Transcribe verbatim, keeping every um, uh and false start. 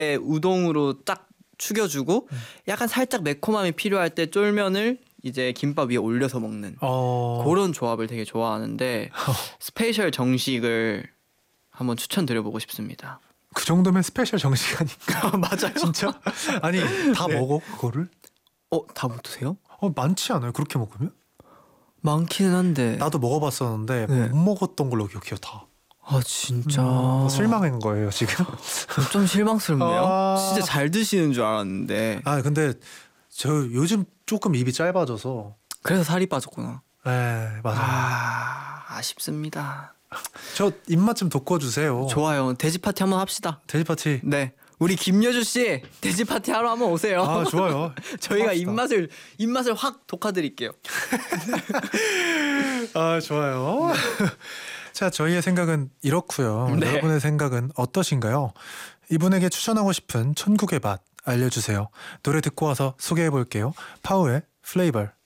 우동으로 딱 축여주고 음. 약간 살짝 매콤함이 필요할 때 쫄면을 이제 김밥 위에 올려서 먹는 어... 그런 조합을 되게 좋아하는데 스페셜 정식을 한번 추천드려보고 싶습니다. 그 정도면 스페셜 정식 아닌가? 맞아요. 진짜? 아니 다 네. 먹어 그거를? 어, 다 못 드세요? 어 많지 않아요 그렇게 먹으면? 많기는 한데 나도 먹어봤었는데 네. 못 먹었던 걸로 기억해요 다. 아 진짜 음, 실망한 거예요 지금. 좀 실망스럽네요. 아... 진짜 잘 드시는 줄 알았는데. 아 근데 저 요즘 조금 입이 짧아져서. 그래서 살이 빠졌구나. 네 맞아요. 아 아쉽습니다. 저 입맛 좀 돋궈주세요. 좋아요. 돼지 파티 한번 합시다. 돼지 파티. 네. 우리 김여주 씨 돼지 파티 하러 한번 오세요. 아 좋아요. 저희가 합시다. 입맛을 입맛을 확 돋궈드릴게요. 아 좋아요. 자 저희의 생각은 이렇고요. 네. 여러분의 생각은 어떠신가요? 이분에게 추천하고 싶은 천국의 맛 알려주세요. 노래 듣고 와서 소개해 볼게요. 파우의 플레이벌.